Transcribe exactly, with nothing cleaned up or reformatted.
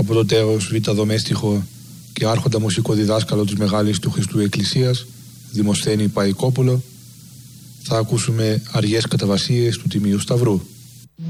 από το τέος Β' Δομέστιχο και άρχοντα μουσικοδιδάσκαλο της Μεγάλης του Χριστού Εκκλησίας, Δημοσθένη Παϊκόπουλο, θα ακούσουμε αργές καταβασίες του Τιμίου Σταυρού.